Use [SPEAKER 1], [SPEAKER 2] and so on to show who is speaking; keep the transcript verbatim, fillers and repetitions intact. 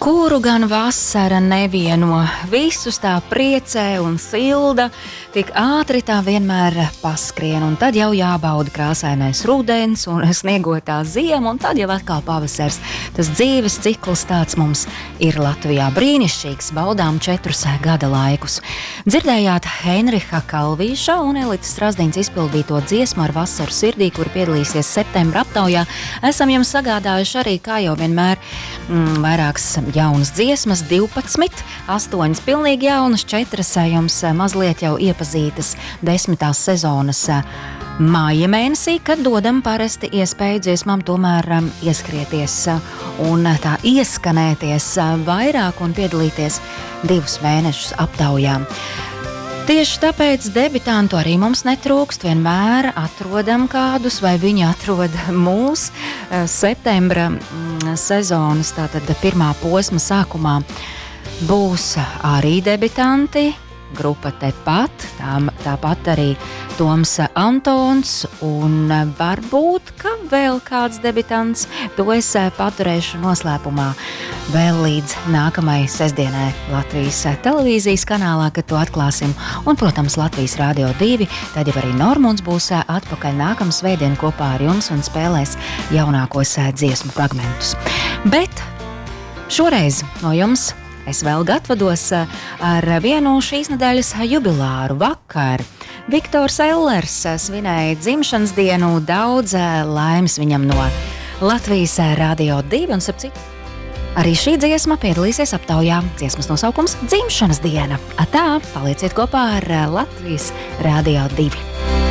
[SPEAKER 1] kuru gan vasara nevieno, visus tā priecē un silda, tik ātri tā vienmēr paskrien, un tad jau jābauda krāsainais rudens un sniegotā ziema, un tad jau atkal pavasars. Tas dzīves cikls tāds mums ir Latvijā brīnišķīgs, baudām četrus gada laikus. Dzirdējāt Heinriha Kalvīša un Elites Strazdīņas izpildīto dziesmu Ar vasaru sirdī, kur piedalīsies septembra aptaujā. Esam jums sagādājuši arī, kā jau vienmēr, mm, vairākas jaunas dziesmas, divpadsmit, astoņas pilnīgi jaunas, četras jums mazliet jau iepazītas desmitās sezonas māja mēnesī, kad dodam parasti iespēju dziesmām tomēr um, ieskrieties un tā ieskanēties vairāk un piedalīties divus mēnešus aptaujā. Tieši tāpēc debitantu arī mums netrūkst, vienmēr atrodam kādus, vai viņi atrod mūs septembra sezonas, tātad pirmā posma sākumā būs arī debitanti, grupa tepat, tā, tāpat arī Toms Antons un varbūt, ka vēl kāds debitants, to es paturēšu noslēpumā vēl līdz nākamai sestdienai Latvijas televīzijas kanālā, kad to atklāsim, un, protams, Latvijas Rādio divi, tad jau arī Normunds būs atpakaļ nākamā svētdien kopā ar jums un spēlēs jaunākos dziesmu fragmentus. Bet šoreiz no jums es vēl gatvados ar vienu šīs nedēļas jubilāru. Vakar Viktors Ellers svinēja dzimšanas dienu, daudz laimes viņam no Latvijas Rādio divi, un sapcīt, arī šī dziesma piedalīsies aptaujā. Dziesmas nosaukums Dzimšanas diena. Atā, palieciet kopā ar Latvijas Rādio divi.